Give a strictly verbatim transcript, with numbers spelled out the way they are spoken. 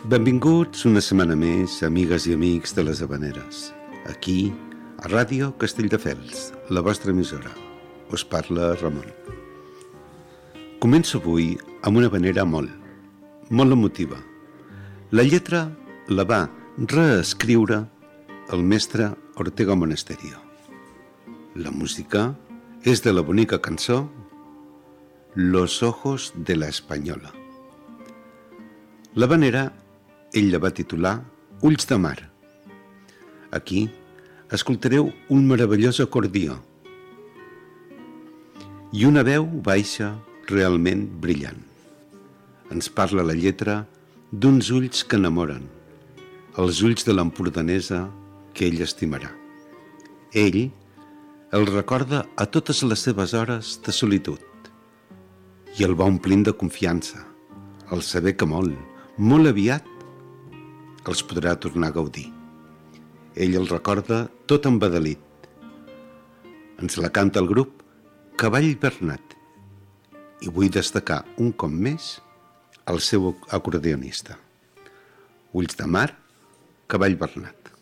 Benvinguts una setmana més, amigues i amics de les Havaneres. Aquí, a Ràdio Castelldefels, la vostra emissora. Us parla Ramon. Començo avui amb una havanera molt, molt emotiva. La lletra la va reescriure el mestre Ortega Monasterio. La música és de la bonica cançó Los ojos de la Española. L'havanera ell la va titular Ulls de mar. Aquí escoltareu un meravellós acordió i una veu baixa realment brillant. Ens parla la lletra d'uns ulls que enamoren, els ulls de l'empordanesa que ell estimarà. Ell el recorda a totes les seves hores de solitud i el va omplint de confiança, al saber que molt, molt aviat els podrà tornar a gaudir. Ell el recorda tot embadalit. Ens la canta el grup Cavall Bernat i vull destacar un cop més el seu acordeonista. Ulls de mar, Cavall Bernat.